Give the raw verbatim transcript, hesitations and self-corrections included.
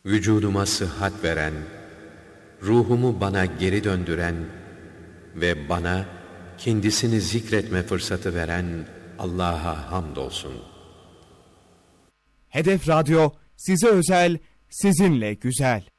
vücuduma sıhhat veren, ruhumu bana geri döndüren ve bana kendisini zikretme fırsatı veren Allah'a hamdolsun. Hedef Radyo size özel, sizinle güzel.